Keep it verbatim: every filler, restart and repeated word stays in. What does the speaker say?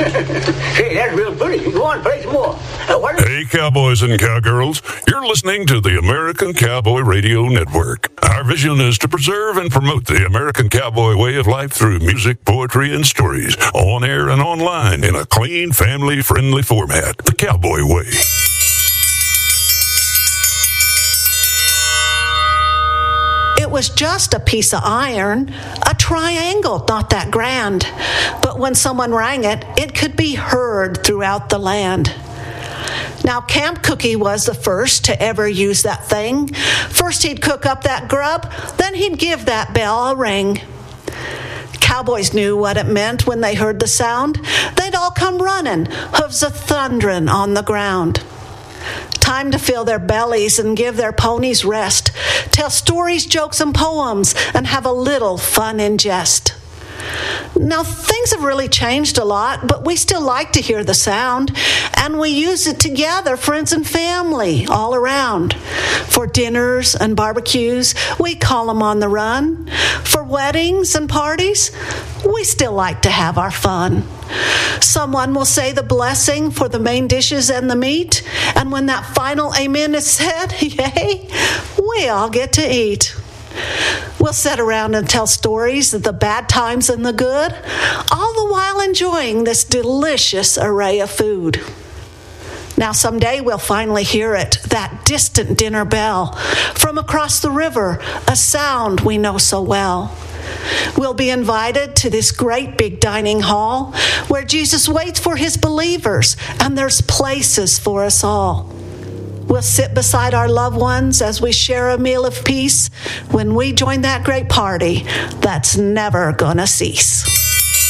Hey, that's real pretty. You go on, play some more. Uh, what is- Hey, cowboys and cowgirls. You're listening to the American Cowboy Radio Network. Our vision is to preserve and promote the American cowboy way of life through music, poetry, and stories, on air and online in a clean, family-friendly format. The Cowboy Way. It was just a piece of iron, a triangle, not that grand. But when someone rang it, it could be heard throughout the land. Now, Camp Cookie was the first to ever use that thing. First he'd cook up that grub, then he'd give that bell a ring. Cowboys knew what it meant when they heard the sound. They'd all come running, hooves a-thundering on the ground. Time to fill their bellies and give their ponies rest, tell stories, jokes, and poems, and have a little fun in jest. Now, things have really changed a lot, but we still like to hear the sound, and we use it together, friends and family, all around. For dinners and barbecues, we call them on the run. For weddings and parties, we still like to have our fun. Someone will say the blessing for the main dishes and the meat, and when that final amen is said, yay, we all get to eat. We'll sit around and tell stories of the bad times and the good, all the while enjoying this delicious array of food. Now someday we'll finally hear it, that distant dinner bell, from across the river, a sound we know so well. We'll be invited to this great big dining hall where Jesus waits for his believers, and there's places for us all. We'll sit beside our loved ones as we share a meal of peace when we join that great party that's never gonna cease.